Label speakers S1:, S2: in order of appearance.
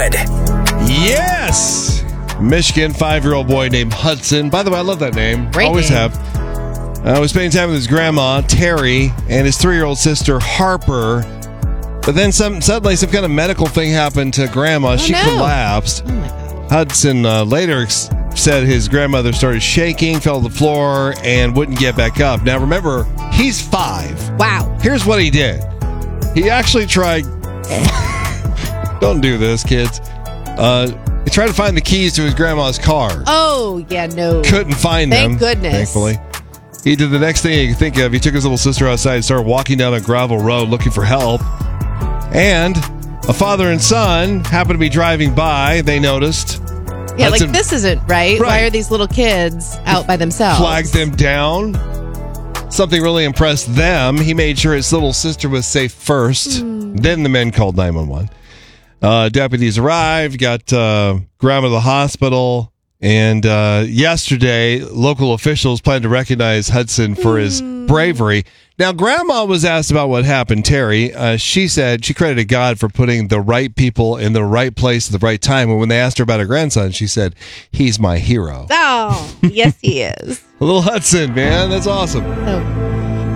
S1: good.
S2: Yes! Michigan 5-year-old boy named Hudson. By the way, I love that name.
S3: Great
S2: Always
S3: name.
S2: have. Was spending time with his grandma, Terry, and his 3-year-old sister, Harper. But then suddenly some kind of medical thing happened to grandma. She collapsed.
S3: Oh, my God.
S2: Hudson later said his grandmother started shaking, fell to the floor, and wouldn't get back up. Now, remember, he's 5.
S3: Wow.
S2: Here's what he did. He actually tried... Don't do this, kids. He tried to find the keys to his grandma's car.
S3: Oh, yeah, no.
S2: Couldn't find them.
S3: Thank goodness.
S2: Thankfully. He did the next thing he could think of. He took his little sister outside and started walking down a gravel road looking for help. And a father and son happened to be driving by. They noticed.
S3: Yeah,
S2: Hudson
S3: like this isn't right. Why are these little kids out by themselves?
S2: Flagged them down. Something really impressed them. He made sure his little sister was safe first. Then the men called 911. Deputies arrived, got grandma to the hospital, and yesterday, local officials plan to recognize Hudson for his bravery. Now, grandma was asked about what happened, Terry. She said she credited God for putting the right people in the right place at the right time. And when they asked her about her grandson, she said, he's my hero.
S3: Oh, yes, he is.
S2: A little Hudson, man. That's awesome.
S3: So